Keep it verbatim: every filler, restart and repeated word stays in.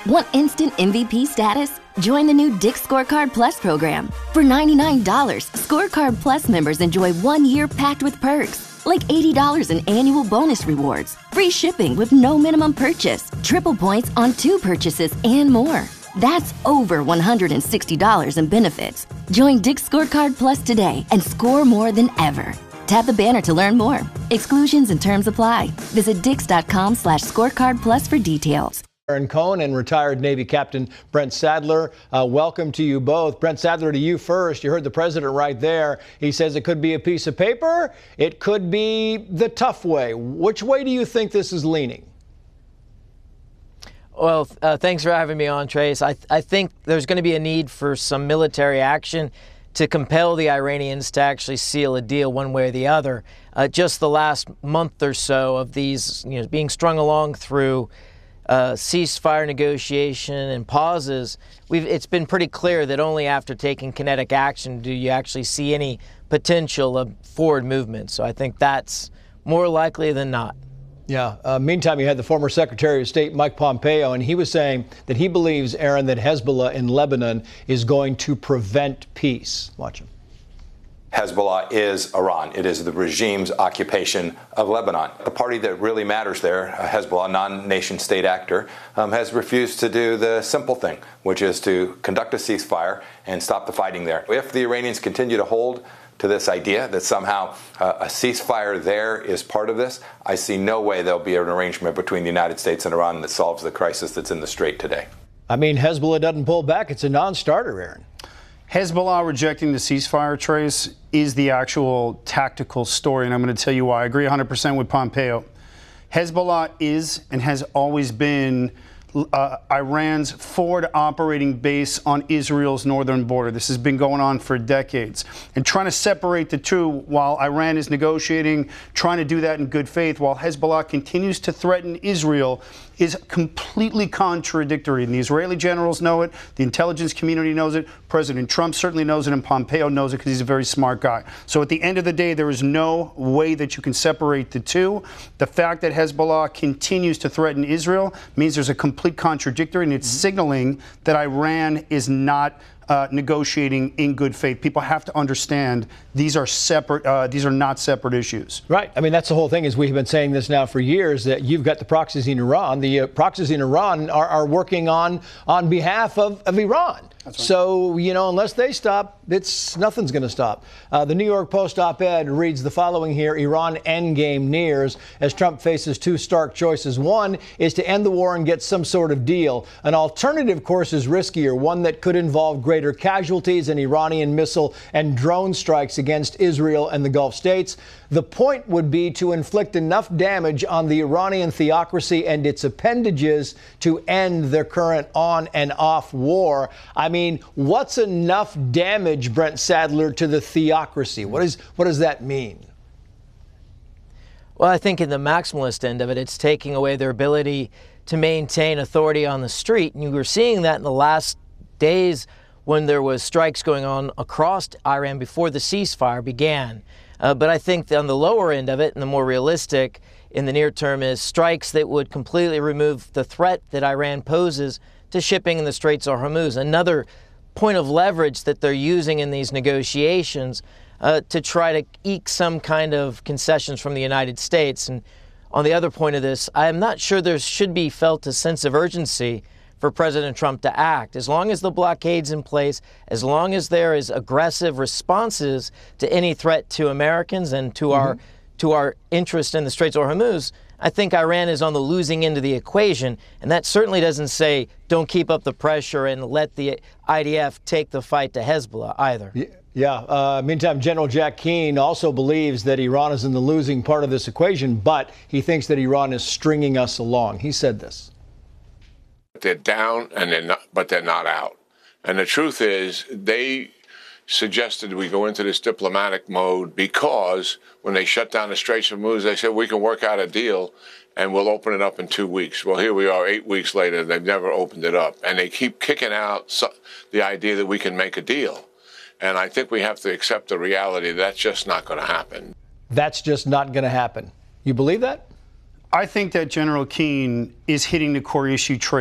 Want instant M V P status? Join the new Dick's Scorecard Plus program. For ninety-nine dollars, Scorecard Plus members enjoy one year packed with perks, like eighty dollars in annual bonus rewards, free shipping with no minimum purchase, triple points on two purchases, and more. That's over one hundred sixty dollars in benefits. Join Dick's Scorecard Plus today and score more than ever. Tap the banner to learn more. Exclusions and terms apply. Visit dix.com slash scorecard plus for details. Aaron Cohen and retired Navy Captain Brent Sadler. Uh, welcome to you both. Brent Sadler, to you first. You heard the president right there. He says it could be a piece of paper. It could be the tough way. Which way do you think this is leaning? Well, uh, thanks for having me on, Trace. I, th- I think there's going to be a need for some military action to compel the Iranians to actually seal a deal one way or the other. Uh, just the last month or so of these, you know, being strung along through Uh, ceasefire negotiation and pauses, we've, it's been pretty clear that only after taking kinetic action do you actually see any potential of forward movement. So I think that's more likely than not. Yeah. Uh, meantime, you had the former Secretary of State, Mike Pompeo, and he was saying that he believes, Aaron, that Hezbollah in Lebanon is going to prevent peace. Watch him. Hezbollah is Iran. It is the regime's occupation of Lebanon. The party that really matters there, Hezbollah, non-nation state actor, um, has refused to do the simple thing, which is to conduct a ceasefire and stop the fighting there. If the Iranians continue to hold to this idea that somehow uh, a ceasefire there is part of this, I see no way there'll be an arrangement between the United States and Iran that solves the crisis that's in the strait today. I mean, Hezbollah doesn't pull back. It's a non-starter, Aaron. Hezbollah rejecting the ceasefire, Trace, is the actual tactical story, and I'm going to tell you why. I agree one hundred percent with Pompeo. Hezbollah is and has always been uh, Iran's forward operating base on Israel's northern border. This has been going on for decades. And trying to separate the two while Iran is negotiating, trying to do that in good faith, while Hezbollah continues to threaten Israel, is completely contradictory. And the Israeli generals know it. The intelligence community knows it. President Trump certainly knows it, and Pompeo knows it because he's a very smart guy. So at the end of the day, there is no way that you can separate the two. The fact that Hezbollah continues to threaten Israel means there's a complete contradictory, and it's signaling that Iran is not Uh, negotiating in good faith. People have to understand these are separate. Uh, these are not separate issues. Right. I mean, that's the whole thing. Is we've been saying this now for years, that you've got the proxies in Iran. The uh, proxies in Iran are, are working on on behalf of, of Iran. That's right. So, you know, unless they stop, it's nothing's going to stop. Uh, the New York Post op-ed reads the following here: Iran endgame nears as Trump faces two stark choices. One is to end the war and get some sort of deal. An alternative course is riskier, one that could involve greater casualties and Iranian missile and drone strikes against Israel and the Gulf states. The point would be to inflict enough damage on the Iranian theocracy and its appendages to end their current on and off war. I mean, what's enough damage, Brent Sadler, to the theocracy? What is what does that mean? Well, I think in the maximalist end of it, it's taking away their ability to maintain authority on the street. And you were seeing that in the last days when there was strikes going on across Iran before the ceasefire began. Uh, but I think on the lower end of it, and the more realistic in the near term, is strikes that would completely remove the threat that Iran poses to shipping in the Straits of Hormuz. Another point of leverage that they're using in these negotiations uh, to try to eke some kind of concessions from the United States. And on the other point of this, I am not sure there should be felt a sense of urgency for President Trump to act. As long as the blockade's in place, as long as there is aggressive responses to any threat to Americans and to mm-hmm. our to our interest in the Straits of Hormuz, I think Iran is on the losing end of the equation. And that certainly doesn't say don't keep up the pressure and let the I D F take the fight to Hezbollah either. Yeah. Yeah. Uh, meantime, General Jack Keane also believes that Iran is in the losing part of this equation, but he thinks that Iran is stringing us along. He said this. They're down, and they're not, but they're not out. And the truth is, they suggested we go into this diplomatic mode because when they shut down the Straits of Hormuz, they said we can work out a deal and we'll open it up in two weeks. Well, here we are eight weeks later. They've never opened it up. And they keep kicking out so, the idea that we can make a deal. And I think we have to accept the reality that that's just not going to happen. That's just not going to happen. You believe that? I think that General Keane is hitting the core issue, Trey.